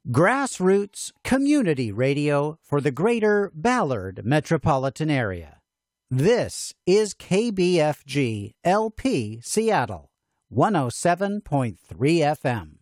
Grassroots community radio for the greater Ballard metropolitan area. This is KBFG LP Seattle, 107.3 FM.